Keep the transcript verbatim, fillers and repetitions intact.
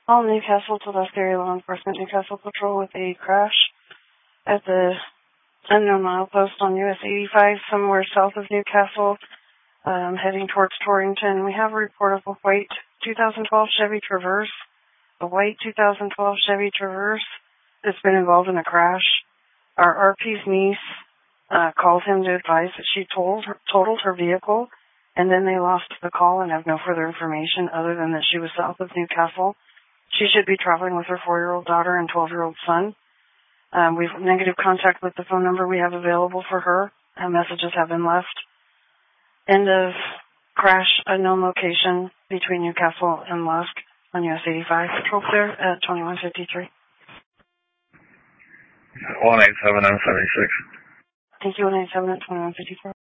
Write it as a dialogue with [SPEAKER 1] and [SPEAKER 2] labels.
[SPEAKER 1] All Newcastle to Lusk area law enforcement. Newcastle Patrol with a crash at the unknown milepost on U S eighty-five, somewhere south of Newcastle, um, heading towards Torrington. We have a report of a white two thousand twelve Chevy Traverse. A white two thousand twelve Chevy Traverse that's been involved in a crash. Our R P's niece uh, called him to advise that she totaled her, totaled her vehicle, and then they lost the call and have no further information other than that she was south of Newcastle. She should be traveling with her four-year-old daughter and twelve-year-old son. Um, we've negative contact with the phone number we have available for her. Uh, messages have been left. End of crash, unknown location between Newcastle and Lusk on U S eighty-five. Patrol clear at twenty-one fifty-three.
[SPEAKER 2] one eight seven at seventy-six.
[SPEAKER 1] Thank you, one eight seven at twenty-one fifty-four.